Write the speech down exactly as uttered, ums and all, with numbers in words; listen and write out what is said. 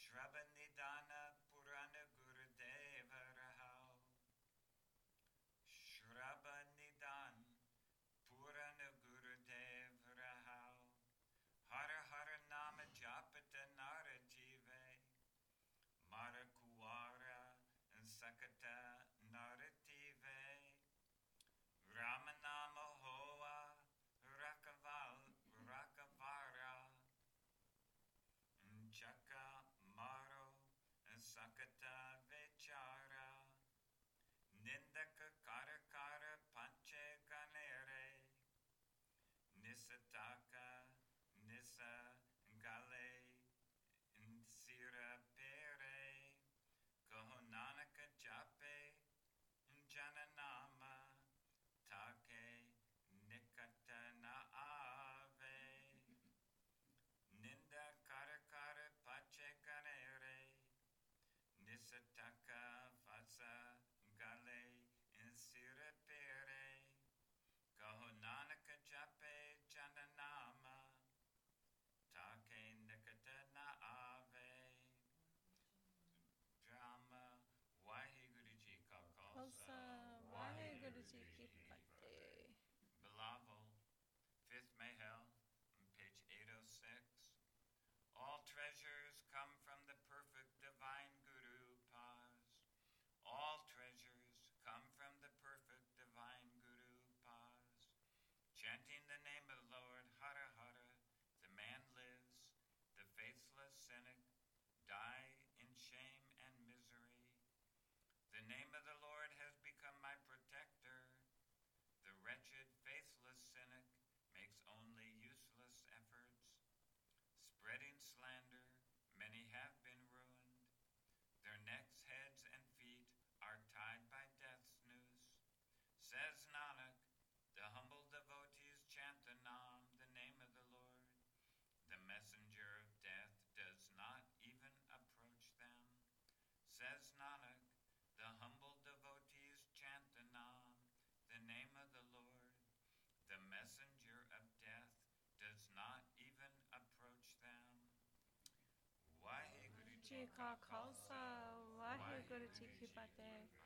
Shravanidana Purana Gurudeva Rahao. Shravanidana Purana Gurudev Rahao. Hara Hara Nama Japata Narajive. Mara Kuwara and Sakata Narative. Ramanama Hoa Rakaval Rakavara. Chaka Maro and Sakata Vechara. Nindaka Karakara Panche Ganere. Nisataka Nisa Gale Sira Pere. Kahonanaka Jape Jananama Take Nikatana Ave. Ninda Karakara Pache Ganere. Nisataka Vasa Gale Insira Pere. Kahonanaka Jape Jananama Take Nikatana Ave. Drama Waheguru Ji Ka Khalsa Waheguru Ji Ki Fateh. Bilawal, fifth Mahal, on page eight oh six. All treasures come from the perfect divine Guru Paz. All treasures come from the perfect divine Guru Paz. Chanting the name of the Lord, Hara Hara, the man lives, the faithless cynic die in shame and misery. The name of the Lord has become my protector. The wretched, faithless cynic makes only useless efforts. Spreading slander, many have been ruined. Their necks, heads, and feet are tied by death's noose. Says Nanak, the humble devotees chant the Nam, the name of the Lord. The messenger of death does not even approach them. Says Nanak, the humble devotees chant the Nam, the name of the Lord. The messenger of death does not even approach them. Waheguru Ji Ka Khalsa Waheguru Ji Ki Fateh.